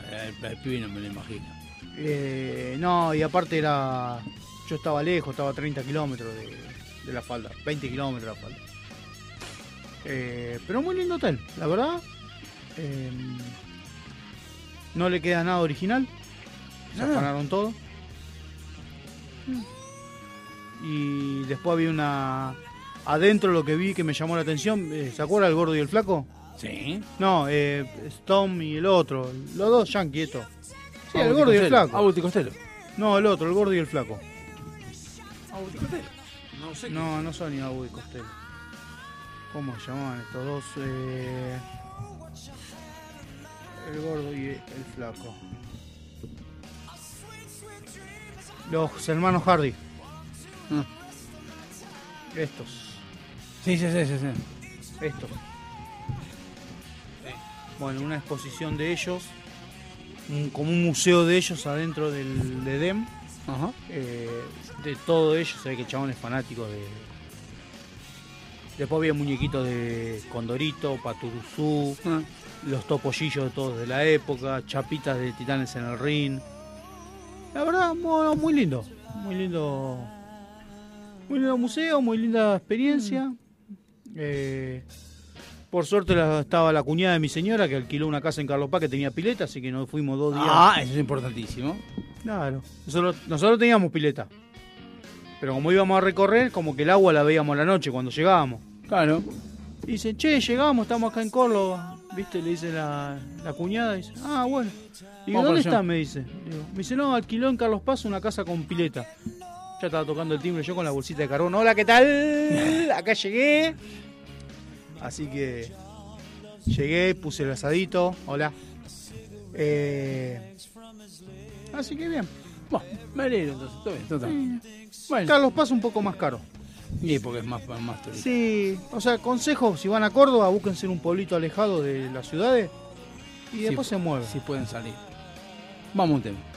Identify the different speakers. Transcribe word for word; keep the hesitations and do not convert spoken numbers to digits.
Speaker 1: El, el pibe no me lo imagino.
Speaker 2: Eh, no, y aparte era... Yo estaba lejos, estaba a treinta kilómetros de, de la falda, veinte kilómetros de la falda. Eh, pero muy lindo hotel, la verdad. Eh, no le queda nada original. Se
Speaker 1: Nada.
Speaker 2: afanaron todo. Y después había una... Adentro lo que vi que me llamó la atención, eh, ¿se acuerda el gordo y el flaco?
Speaker 1: Sí.
Speaker 2: No, eh, Storm y el otro, los dos yanquis estos. Sí, el
Speaker 1: Abuti
Speaker 2: gordo y el
Speaker 1: Costello.
Speaker 2: flaco.
Speaker 1: Abuti Costello.
Speaker 2: No, el otro, el gordo y el flaco.
Speaker 1: Abuti Costello. No sé.
Speaker 2: No, no son ni Abu y Costello. ¿Cómo se llamaban estos dos? Eh... El gordo y el flaco. Los hermanos Hardy.
Speaker 1: Ah.
Speaker 2: Estos.
Speaker 1: Sí, sí, sí, sí, sí.
Speaker 2: Estos. Bueno, una exposición de ellos. Un, como un museo de ellos adentro del de D E M.
Speaker 1: Ajá.
Speaker 2: Eh, de todo ellos. Se ve que el chabón es fanático de... Después había muñequitos de Condorito, Paturuzú,
Speaker 1: Ah.
Speaker 2: los topollillos de todos de la época, chapitas de Titanes en el ring. La verdad, muy, muy lindo. Muy lindo. Muy lindo museo, muy linda experiencia. Eh, por suerte la- estaba la cuñada de mi señora que alquiló una casa en Carlos Paz que tenía pileta, así que nos fuimos dos días.
Speaker 1: Ah, eso es importantísimo.
Speaker 2: Claro. Nosotros, nosotros teníamos pileta. Pero como íbamos a recorrer, como que el agua la veíamos a la noche cuando llegábamos.
Speaker 1: Claro.
Speaker 2: Y dice, che, llegamos, estamos acá en Córdoba. ¿Viste? Le dice la, la cuñada. Dice, ah, bueno. Y
Speaker 1: Vamos
Speaker 2: ¿dónde
Speaker 1: para allá.
Speaker 2: está? Me dice. Digo, me dice, no, alquiló en Carlos Paz una casa con pileta. Ya estaba tocando el timbre yo con la bolsita de carbón. Hola, ¿qué tal? Acá llegué. Así que llegué, puse el asadito. Hola. Eh, así que bien.
Speaker 1: Bueno, me alegro entonces. Todo bien, todo bien. Bueno.
Speaker 2: Carlos Paz un poco más caro.
Speaker 1: Y porque es más, más turístico.
Speaker 2: Sí, o sea, consejo, si van a Córdoba, búsquense en un pueblito alejado de las ciudades y después
Speaker 1: Sí,
Speaker 2: se mueven.
Speaker 1: Si pueden salir. Vamos a un tema.